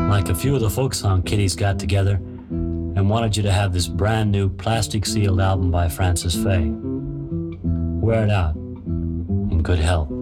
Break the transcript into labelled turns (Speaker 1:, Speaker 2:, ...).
Speaker 1: like a few of the folk song kiddies got together and wanted you to have this brand new plastic sealed album by Francis Faye. Wear it out in good health.